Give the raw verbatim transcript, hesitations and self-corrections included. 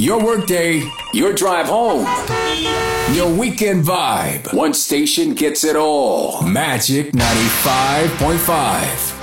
Your workday, your drive home, your weekend vibe. One station gets it all. Magic ninety-five point five.